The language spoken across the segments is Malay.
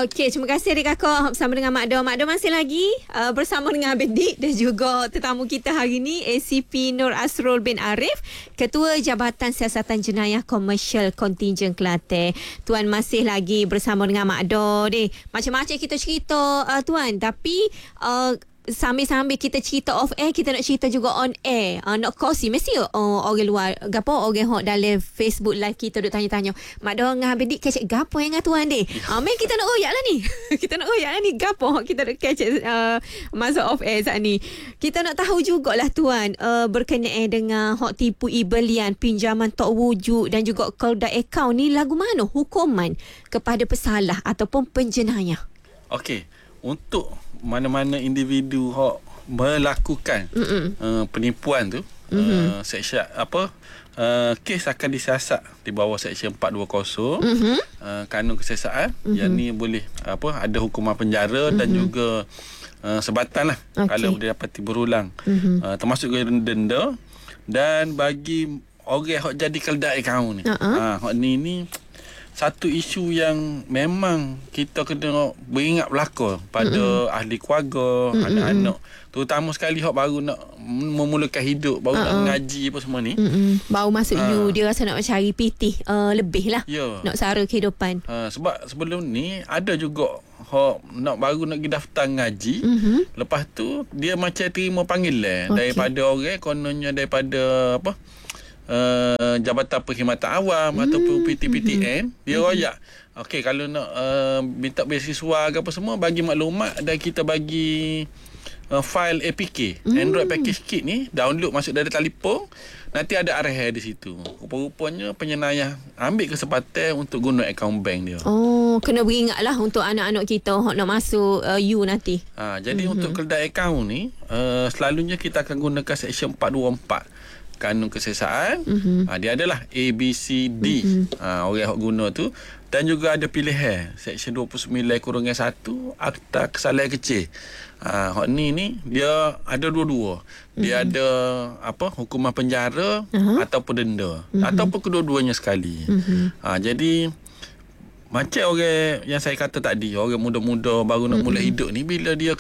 Okey, terima kasih adik kakak bersama dengan Mak Do. Mak Do masih lagi bersama dengan Abang Dik dan juga tetamu kita hari ini ACP Nur Asrul bin Arif, Ketua Jabatan Siasatan Jenayah Komersial Kontingen Kelantan. Tuan masih lagi bersama dengan Mak Do deh. Macam-macam kita cerita tuan, tapi sambil-sambil kita cerita off air, kita nak cerita juga on air. Nak kongsi mesti orang luar gapo, orang hok dalam Facebook live kita duk tanya-tanya, Mak Do ngah bedik kecek gapo yang tuan deh. Main kita nak royak lah ni. Kita nak royak lah ni gapo hok kita duk kecek masa off air saat ni. Kita nak tahu jugalah tuan berkenaan dengan hok tipu belian, pinjaman tak wujud dan juga kelda akaun ni lagu mana hukuman kepada pesalah ataupun penjenayah. Okey, untuk mana-mana individu hok melakukan penipuan tu, seksyen kes akan disiasat di bawah Seksyen 420 Kanun Kesiasaan. Yang ni boleh ada hukuman penjara dan juga sebatan lah kalau dia dapati berulang, termasuk denda. Dan bagi orang hok jadi kelda akaun ni, hok ni satu isu yang memang kita kena beringat belaka pada ahli keluarga, anak-anak, terutama sekali hok baru nak memulakan hidup, baru nak mengaji apa semua ni, baru masuk U, dia rasa nak cari pitih lebih lah, nak sara kehidupan. Sebab sebelum ni ada juga hok baru nak pergi daftar ngaji, lepas tu dia macam terima panggilan daripada orang, kononnya daripada Jabatan Perkhidmatan Awam ataupun PTPTN. Dia royak, okey, kalau nak minta beasiswa ke apa semua, bagi maklumat dan kita bagi file APK, Android Package Kit ni, download masuk dari telefon, nanti ada arahan di situ. Rupa-rupanya penyenayah ambil kesempatan untuk guna akaun bank dia. Kena beringatlah untuk anak-anak kita nak masuk U nanti. Jadi untuk kelda akaun ni, selalunya kita akan gunakan Seksyen 424 Kanun Kesiasaan. Dia adalah A, B, C, D. Orang yang guna tu. Dan juga ada pilihan Seksyen 29-1 Akta Kesalahan Kecil. Hak ni dia ada dua-dua. Dia ada hukuman penjara ataupun denda, ataupun kedua-duanya sekali. Jadi macam orang yang saya kata tadi, orang muda-muda baru nak mula hidup ni, bila dia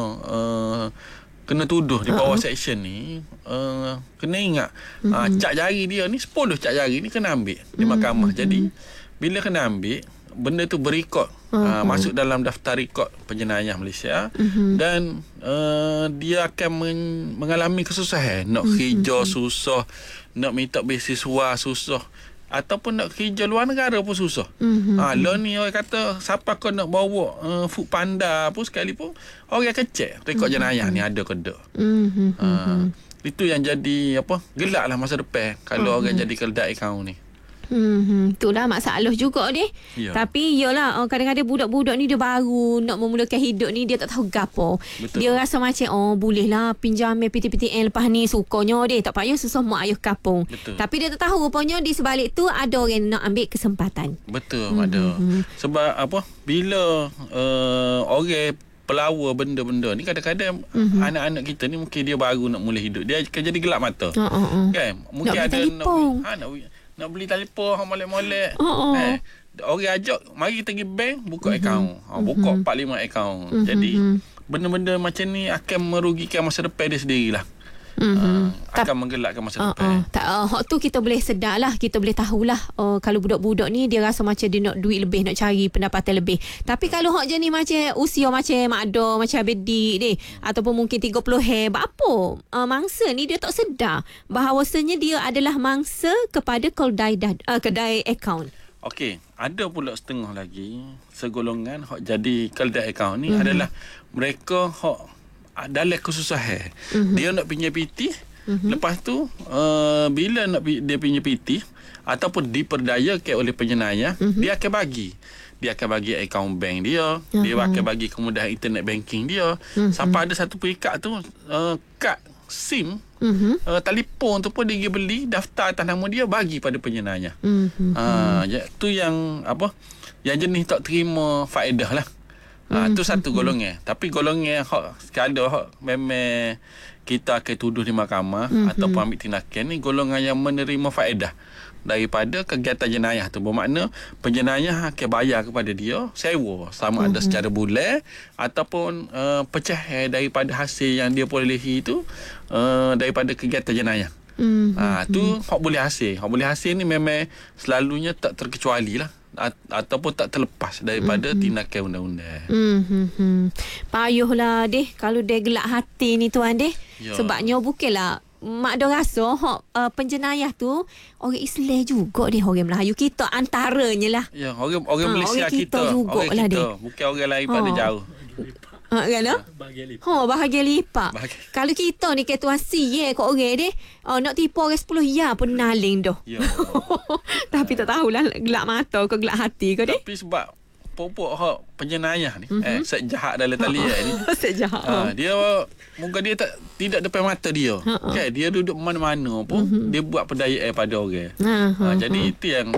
kena tuduh di bawah seksyen ni, kena ingat cap jari dia ni, 10 cap jari ni kena ambil di mahkamah. Jadi bila kena ambil, benda tu berikod, masuk dalam daftar rekod penjenayah Malaysia. Dan dia akan mengalami kesusahan, nak kerja susah, nak minta beasiswa susah, ataupun nak kerja luar negara pun susah. Lo ni orang kata, siapa kau nak bawa Food Panda pun sekalipun, orang akan cek rekod jenayah ni ada ke tak. Itu yang jadi gelak lah masa depan kalau orang jadi kelda akaun ni. Itulah masalah juga deh. Tapi yalah, kadang-kadang budak-budak ni dia baru nak memulakan hidup ni, dia tak tahu gapo. Dia rasa macam boleh lah pinjam PTPTN lepas ni, sukanya deh, tak payah susah mak ayah kapung. Tapi dia tak tahu rupanya di sebalik tu ada orang nak ambil kesempatan. Betul, ada. Sebab bila orang pelawar benda-benda ni, kadang-kadang anak-anak kita ni mungkin dia baru nak mula hidup, dia akan jadi gelap mata. Kan? Mungkin nak ada nak beli telefon, molek-molek. Orang ajak, mari kita pergi bank, buka akaun. Buka 4-5 akaun. Jadi benda-benda macam ni akan merugikan masa depan dia sendirilah. Akan menggelakkan masa depan. Hak tu kita boleh sedar lah, kita boleh tahulah. Kalau budak-budak ni dia rasa macam dia nak duit lebih, nak cari pendapatan lebih. Tapi kalau hak je ni macam usia macam Mak Do, macam Abedik deh, ataupun mungkin 30 apa mangsa ni dia tak sedar bahawasanya dia adalah mangsa kepada kedai akaun. Okey, ada pula setengah lagi segolongan hak jadi kelda akaun ni adalah mereka hak dalam kesusahan. Dia nak pinjam PT, lepas tu bila nak dia pinjam PT ataupun diperdayakan oleh penjenayah, dia akan bagi akaun bank dia, dia akan bagi kemudahan internet banking dia, sampai ada satu perikat tu kad SIM, telefon tu pun dia beli, daftar atas nama dia, bagi pada penjenayah. Tu yang yang jenis tak terima faedah lah. Itu satu golongan. Tapi golongan sekadar memang kita akan tuduh di mahkamah ataupun ambil tindakan ni, golongan yang menerima faedah daripada kegiatan jenayah tu. Bermakna penjenayah akan bayar kepada dia sewa sama ada secara bulan ataupun pecahan daripada hasil yang dia perolehi itu daripada kegiatan jenayah. Tu hak boleh hasil. Hak boleh hasil ni memang selalunya tak terkecuali lah ataupun tak terlepas daripada tindakan undang-undang. Payuhlah deh kalau dia gelak hati ni tuan deh. Ya. Sebabnya bukanlah mak dah rasa penjenayah tu orang Islam juga dia, orang Melayu kita antaranya lah. Ya, orang Malaysia orang kita jugalah orang kita, dia. bukan orang lain pada jauh. Kan? Bahagia lipat. Kalau kita ni ke tuan siye kau orang dia, nak tipu orang 10 ya pun naling dah. Ya. Tapi tak tahulah gelak mata ke gelak hati ke dia. Tapi sebab pokok hak penjenayah ni, sejahat dalam talian ni. Sejahat. Dia muka dia tidak depan mata dia. Okay, dia duduk mana-mana pun dia buat pendayaan pada orang. Jadi itu yang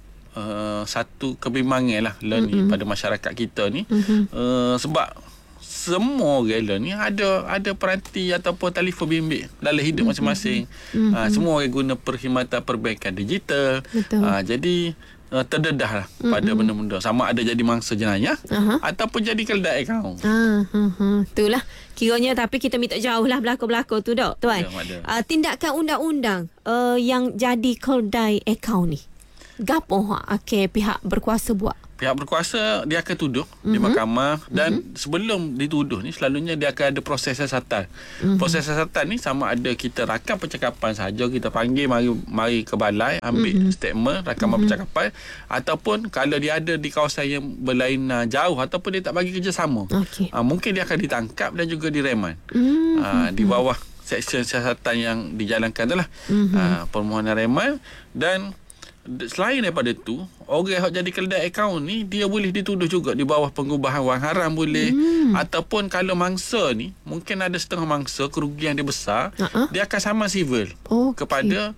satu kebimbangan lah ni pada masyarakat kita ni. Sebab semua orang ni ada peranti ataupun telefon bimbit dalam hidup masing-masing. Semua orang guna perkhidmatan perbankan digital. Jadi terdedah lah pada benda-benda, sama ada jadi mangsa jenayah ataupun jadi keldai akaun. Itulah kiranya. Tapi kita minta jauh lah belakang-belakang tu dok tuan. Ya, tindakan undang-undang yang jadi keldai akaun ni, gapo pihak berkuasa buat? Pihak berkuasa dia akan tuduh di mahkamah dan sebelum dituduh ni selalunya dia akan ada proses siasatan. Proses siasatan ni sama ada kita rakam percakapan sahaja, kita panggil mari ke balai ambil statement rakaman percakapan, ataupun kalau dia ada di kawasan yang berlainan jauh ataupun dia tak bagi kerjasama, mungkin dia akan ditangkap dan juga direman di bawah seksyen siasatan yang dijalankan tu lah, permohonan reman. Dan selain daripada tu, orang yang jadi keldai akaun ni dia boleh dituduh juga di bawah pengubahan wang haram boleh, ataupun kalau mangsa ni mungkin ada setengah mangsa kerugian dia besar, dia akan sama civil kepada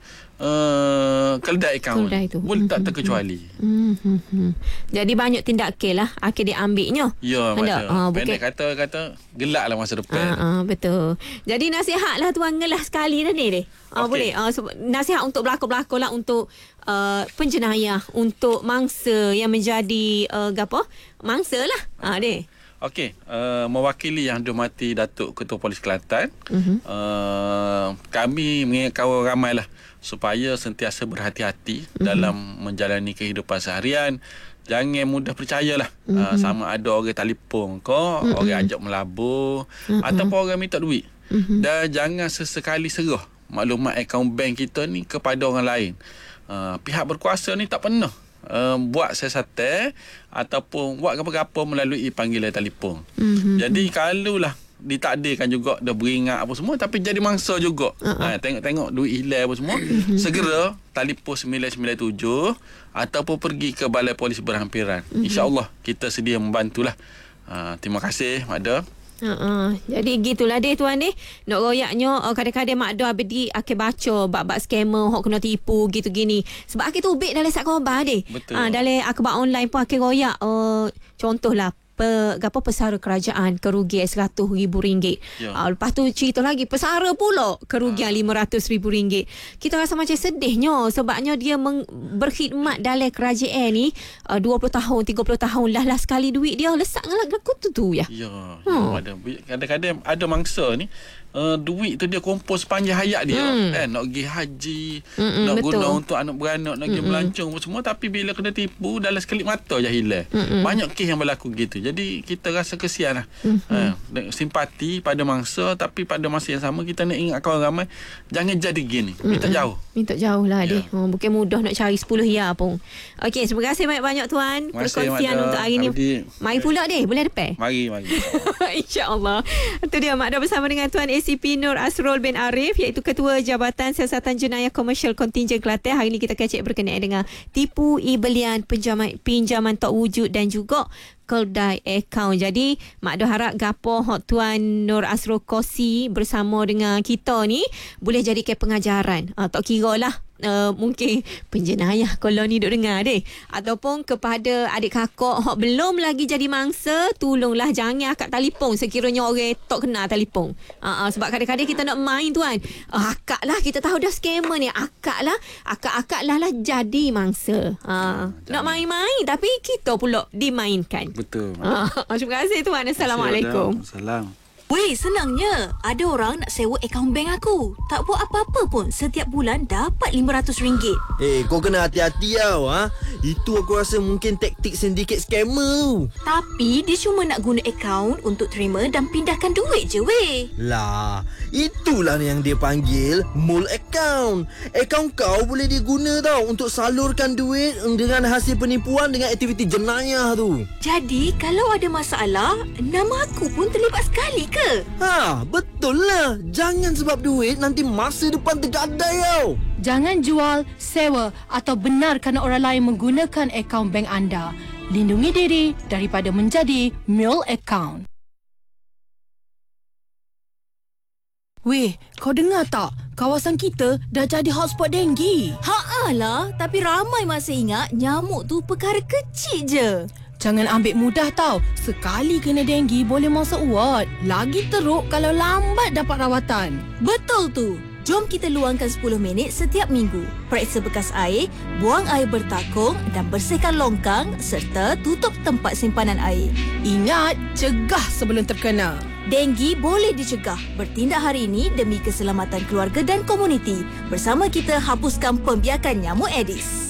keldai akaun. Boleh tak terkecuali. Jadi banyak tindakan lah akhir diambilnya. Ya, pendek kata gelak lah masa depan. Betul. Jadi nasihat lah tuan, ngelah sekali dah ni deh. Boleh nasihat untuk belakang-belakang lah, untuk penjenayah, untuk mangsa yang menjadi mangsa lah deh. Okey, mewakili Yang Dihormati Datuk Ketua Polis Kelantan, kami mengingatkan orang ramai lah supaya sentiasa berhati-hati dalam menjalani kehidupan seharian. Jangan mudah percayalah sama ada orang telefon kau, orang ajak melabur ataupun orang minta duit. Dan jangan sesekali serah maklumat akaun bank kita ni kepada orang lain. Pihak berkuasa ni tak pernah buat siasatan ataupun buat apa-apa melalui panggilan telefon. Jadi kalaulah ditakdirkan juga dah beringat apa semua tapi jadi mangsa juga, tengok duit hilang apa semua, segera telefon 997 ataupun pergi ke Balai Polis Berhampiran. InsyaAllah kita sedia membantulah. Terima kasih Mak Da. Jadi gitulah dia tuan ni. Nak royaknya kadang-kadang Mak Da abdi akan baca bab-bab scammer hok kena tipu gitu gini. Sebab akhir tu ubik dalam khabar dia. Dalam akhbar online pun akhir royak contohlah pesara kerajaan kerugian RM100,000. Lepas tu cerita lagi pesara pula kerugian RM500,000. Kita rasa macam sedihnya sebabnya dia berkhidmat dalam kerajaan ni 20 tahun 30 tahun lah sekali duit dia lesak dengan lagu tu ya. Kadang-kadang ada mangsa ni duit tu dia kumpul sepanjang hayat dia, nak pergi haji, nak betul. Guna untuk anak beranak, nak pergi melancong semua, tapi bila kena tipu dalam sekelip mata je hilang. Banyak kes yang berlaku gitu. Jadi kita rasa kesian lah. Simpati pada mangsa, tapi pada masa yang sama kita nak ingat kawan ramai jangan jadi gini. Minta jauh lah dia. Bukan mudah nak cari 10 ya pun. Okey, terima kasih banyak-banyak tuan perkongsian untuk hari ni. Mari pula deh bulan depan. Mari. InsyaAllah. Itu dia Mak Da bersama dengan tuan ACP Nur Asrul bin Arif, iaitu Ketua Jabatan Siasatan Jenayah Komersial Kontingen Kelantan. Hari ini kita kecek berkenaan dengan tipu belian pinjaman tak wujud dan juga keldai akaun. Jadi Mak Do harap gapo Hot Tuan Nur Asrul kongsi bersama dengan kita ni boleh jadi ke pengajaran. Tak kira lah mungkin penjenayah kalau ni duk dengar deh, ataupun kepada adik kakak hok belum lagi jadi mangsa, tolonglah jangan akak telefon sekiranya orang tak kenal telefon. Sebab kadang-kadang kita nak main tuan, akak lah kita tahu dah scammer ni, akak lah jadi mangsa. Nak main-main tapi kita pula dimainkan. Betul. Terima kasih tuan. Assalamualaikum. Salam. Weh, senangnya. Ada orang nak sewa akaun bank aku. Tak buat apa-apa pun. Setiap bulan dapat RM500. Kau kena hati-hati tau. Itu aku rasa mungkin taktik sindiket scammer. Tapi dia cuma nak guna akaun untuk terima dan pindahkan duit je weh. Lah, itulah yang dia panggil mole account. Akaun kau boleh diguna tau untuk salurkan duit dengan hasil penipuan dengan aktiviti jenayah tu. Jadi, kalau ada masalah, nama aku pun terlibat sekali ke? Betul lah. Jangan sebab duit nanti masa depan tergadai tau. Jangan jual, sewa atau benarkan orang lain menggunakan akaun bank anda. Lindungi diri daripada menjadi mule account. Weh, kau dengar tak? Kawasan kita dah jadi hotspot denggi. Lah, tapi ramai masih ingat nyamuk tu perkara kecil je. Jangan ambil mudah tau. Sekali kena denggi boleh masuk ward. Lagi teruk kalau lambat dapat rawatan. Betul tu. Jom kita luangkan 10 minit setiap minggu. Periksa bekas air, buang air bertakung dan bersihkan longkang serta tutup tempat simpanan air. Ingat, cegah sebelum terkena. Denggi boleh dicegah. Bertindak hari ini demi keselamatan keluarga dan komuniti. Bersama kita hapuskan pembiakan nyamuk Aedes.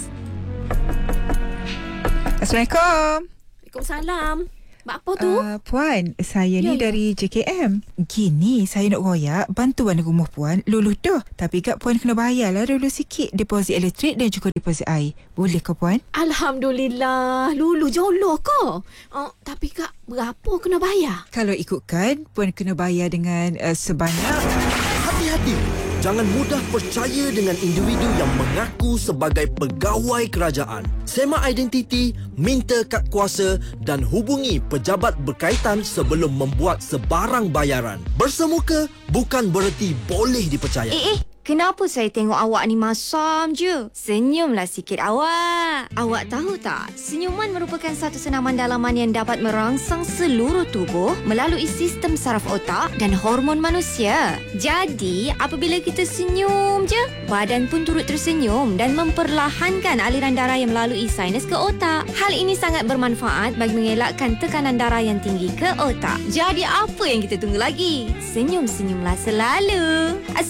Assalamualaikum. Waalaikumsalam. Apa tu? Puan, saya ni dari JKM. Gini, saya nak royak bantuan rumah puan luluh dah. Tapi kat puan kena bayarlah dulu sikit deposit elektrik dan juga deposit air. Boleh ke puan? Alhamdulillah. Lulu jolo ko. Tapi kak, berapa kena bayar? Kalau ikutkan, puan kena bayar dengan sebanyak... Hati-hati. Jangan mudah percaya dengan individu yang mengaku sebagai pegawai kerajaan. Semak identiti, minta kad kuasa dan hubungi pejabat berkaitan sebelum membuat sebarang bayaran. Bersemuka bukan bererti boleh dipercaya. Kenapa saya tengok awak ni masam je? Senyumlah sikit awak. Awak tahu tak, senyuman merupakan satu senaman dalaman yang dapat merangsang seluruh tubuh melalui sistem saraf otak dan hormon manusia. Jadi, apabila kita senyum je, badan pun turut tersenyum dan memperlahankan aliran darah yang melalui sinus ke otak. Hal ini sangat bermanfaat bagi mengelakkan tekanan darah yang tinggi ke otak. Jadi, apa yang kita tunggu lagi? Senyum-senyumlah selalu.